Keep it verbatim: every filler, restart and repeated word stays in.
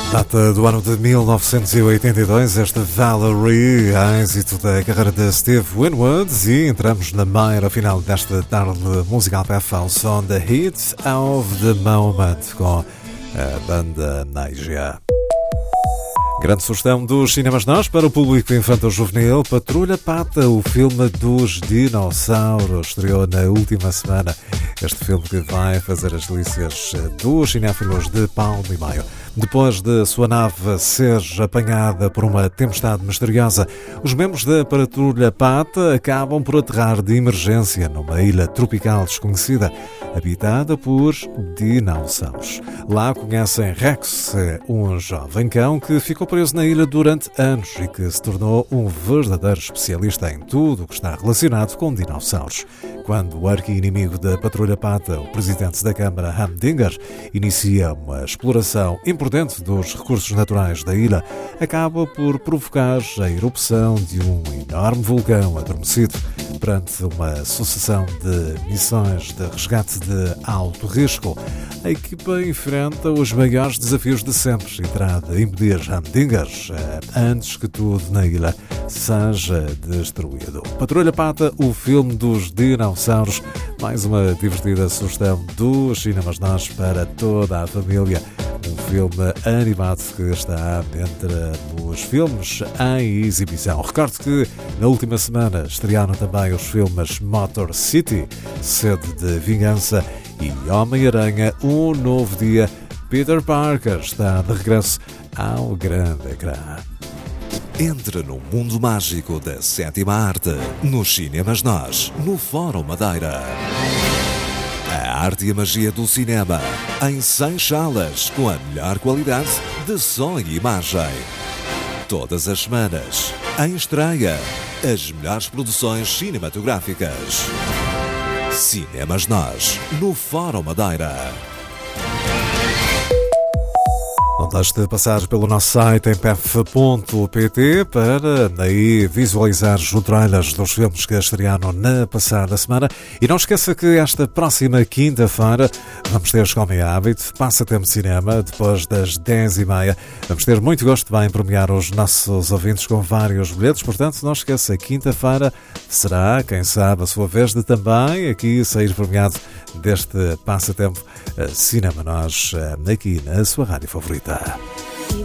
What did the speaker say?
Data do ano de mil novecentos e oitenta e dois, este Valerie, a êxito da carreira de Steve Winwood, e entramos na meia final desta tarde musical P F L, som The Hit of the Moment, com a banda Naija. Grande sugestão dos cinemas nós para o público infantil-juvenil. Patrulha Pata, o filme dos dinossauros, estreou na última semana. Este filme que vai fazer as delícias dos cinéfilos de palmo e maio. Depois de sua nave ser apanhada por uma tempestade misteriosa, os membros da Patrulha Pata acabam por aterrar de emergência numa ilha tropical desconhecida, habitada por dinossauros. Lá conhecem Rex, um jovem cão que ficou preso na ilha durante anos e que se tornou um verdadeiro especialista em tudo o que está relacionado com dinossauros. Quando o arqui-inimigo da Patrulha Pata, o presidente da Câmara Humdinger, inicia uma exploração importante dos recursos naturais da ilha, acaba por provocar a erupção de um enorme vulcão adormecido. Perante uma sucessão de missões de resgate de alto risco, a equipa enfrenta os maiores desafios de sempre e terá de impedir Humdinger antes que tudo na ilha seja destruído. Patrulha Pata, o filme dos dinossauros, mais uma divertida sugestão dos cinemas nós para toda a família. Um filme animado que está entre os filmes em exibição. Recordo que na última semana estrearam também os filmes Motor City, Sede de Vingança, e Homem-Aranha, Um Novo Dia. Peter Parker está de regresso ao grande ecrã. Entra no mundo mágico da sétima arte, nos cinemas nós, no Fórum Madeira. A arte e a magia do cinema, em cem salas, com a melhor qualidade de som e imagem. Todas as semanas, em estreia, as melhores produções cinematográficas. Cinemas Nós, no Fórum Madeira. Não deixe de passar pelo nosso site em p f ponto p t para aí visualizar os trailers dos filmes que estrearam na passada semana. E não esqueça que esta próxima quinta-feira vamos ter, como é hábito, Passatempo de Cinema, depois das dez e meia. Vamos ter muito gosto de bem premiar os nossos ouvintes com vários bilhetes. Portanto, não esqueça, quinta-feira será, quem sabe, a sua vez de também aqui sair premiado deste Passatempo Cinema Nós, aqui na sua rádio favorita.